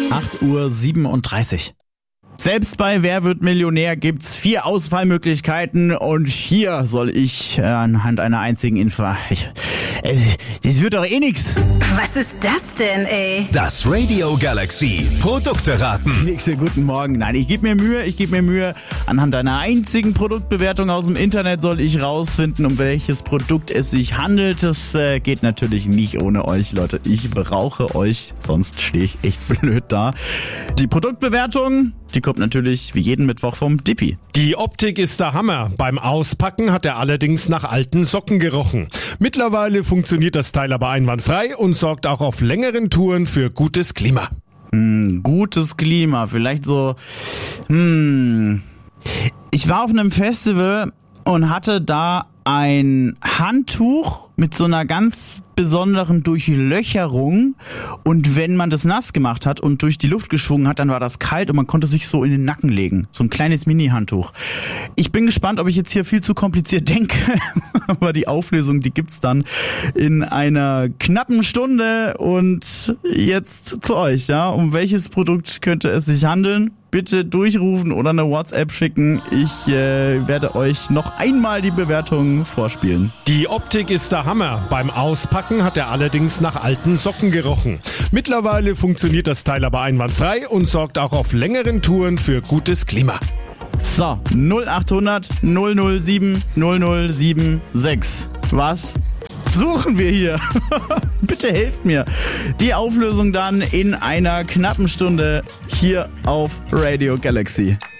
8:37 Uhr. Selbst bei Wer wird Millionär gibt's 4 Auswahlmöglichkeiten und hier soll ich anhand einer einzigen Info... Das wird doch eh nix. Was ist das denn, ey? Das Radio Galaxy Produkte raten. Nächste guten Morgen. Nein, ich gebe mir Mühe. Anhand einer einzigen Produktbewertung aus dem Internet soll ich rausfinden, um welches Produkt es sich handelt. Das geht natürlich nicht ohne euch, Leute. Ich brauche euch, sonst stehe ich echt blöd da. Die Produktbewertung, die kommt natürlich wie jeden Mittwoch vom Dippi. Die Optik ist der Hammer. Beim Auspacken hat er allerdings nach alten Socken gerochen. Mittlerweile funktioniert das Teil aber einwandfrei und sorgt auch auf längeren Touren für gutes Klima. Gutes Klima, vielleicht so... Ich war auf einem Festival und hatte da ein Handtuch mit so einer ganz besonderen Durchlöcherung, und wenn man das nass gemacht hat und durch die Luft geschwungen hat, dann war das kalt und man konnte sich so in den Nacken legen. So ein kleines Mini-Handtuch. Ich bin gespannt, ob ich jetzt hier viel zu kompliziert denke, aber die Auflösung, die gibt's dann in einer knappen Stunde. Und jetzt zu euch, ja, um welches Produkt könnte es sich handeln? Bitte durchrufen oder eine WhatsApp schicken. Ich werde euch noch einmal die Bewertung vorspielen. Die Optik ist der Hammer. Beim Auspacken hat er allerdings nach alten Socken gerochen. Mittlerweile funktioniert das Teil aber einwandfrei und sorgt auch auf längeren Touren für gutes Klima. So, 0800 007 0076. Was suchen wir hier? Bitte helft mir. Die Auflösung dann in einer knappen Stunde hier auf Radio Galaxy.